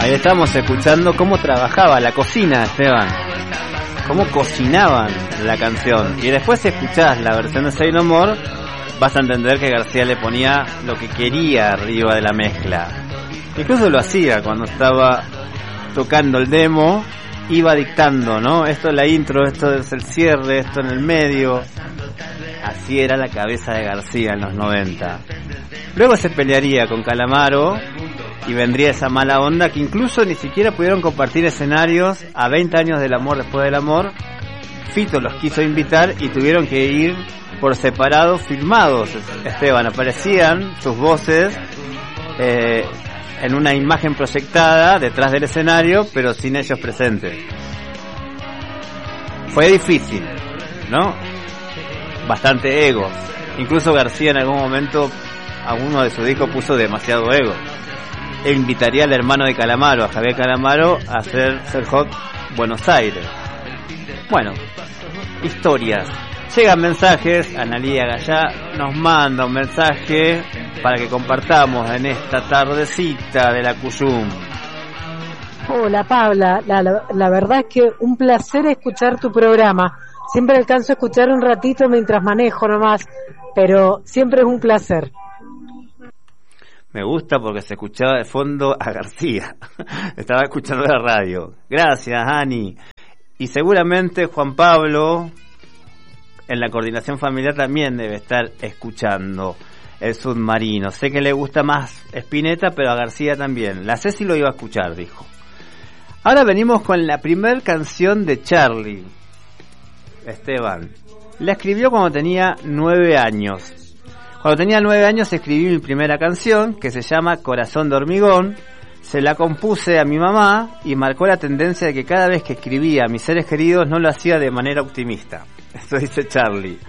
Ahí estamos escuchando cómo trabajaba la cocina, Esteban. Cómo cocinaban la canción. Y después si escuchás la versión de Say No More, vas a entender que García le ponía lo que quería arriba de la mezcla. Incluso lo hacía cuando estaba tocando el demo, iba dictando, ¿no? Esto es la intro, esto es el cierre, esto en el medio. Así era la cabeza de García en los 90. Luego se pelearía con Calamaro y vendría esa mala onda que incluso ni siquiera pudieron compartir escenarios a 20 años del amor después del amor. Fito los quiso invitar y tuvieron que ir por separado filmados, Esteban. Aparecían sus voces en una imagen proyectada detrás del escenario, pero sin ellos presentes. Fue difícil, ¿no? Bastante ego. Incluso García en algún momento a uno de sus discos puso demasiado ego. E invitaría al hermano de Calamaro, a Javier Calamaro, a hacer Ser Hot Buenos Aires. Bueno, historias. Llegan mensajes, Analía Gallá nos manda un mensaje para que compartamos en esta tardecita de la Cuyum. Hola Paula, la verdad es que un placer escuchar tu programa. Siempre alcanzo a escuchar un ratito mientras manejo nomás, pero siempre es un placer. Me gusta porque se escuchaba de fondo a García. Estaba escuchando la radio. Gracias, Ani. Y seguramente Juan Pablo, en la coordinación familiar, también debe estar escuchando El Submarino. Sé que le gusta más Spinetta, pero a García también. La Ceci lo iba a escuchar, dijo. Ahora venimos con la primer canción de Charlie, Esteban. La escribió cuando tenía 9 años. Cuando tenía 9 años escribí mi primera canción, que se llama Corazón de Hormigón. Se la compuse a mi mamá y marcó la tendencia de que cada vez que escribía a mis seres queridos no lo hacía de manera optimista. Esto dice Charlie.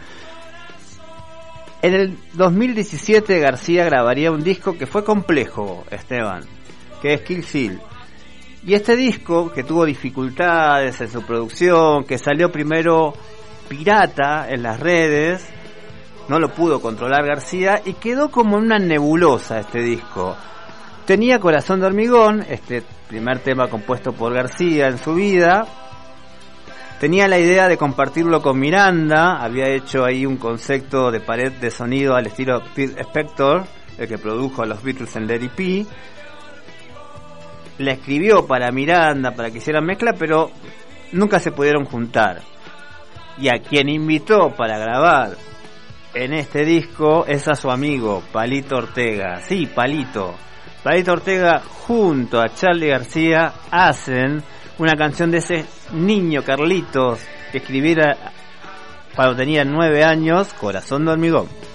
En el 2017 García grabaría un disco que fue complejo, Esteban, que es Kill Seal. Y este disco, que tuvo dificultades en su producción, que salió primero pirata en las redes, no lo pudo controlar García y quedó como una nebulosa este disco. Tenía Corazón de Hormigón, este primer tema compuesto por García en su vida. Tenía la idea de compartirlo con Miranda, había hecho ahí un concepto de pared de sonido al estilo Phil Spector, el que produjo a los Beatles en Let It Be. La escribió para Miranda, para que hicieran mezcla, pero nunca se pudieron juntar. Y a quien invitó para grabar en este disco es a su amigo Palito Ortega. Sí, Palito Ortega junto a Charly García hacen una canción de ese niño Carlitos que escribiera cuando tenía 9 años, Corazón de Hormigón.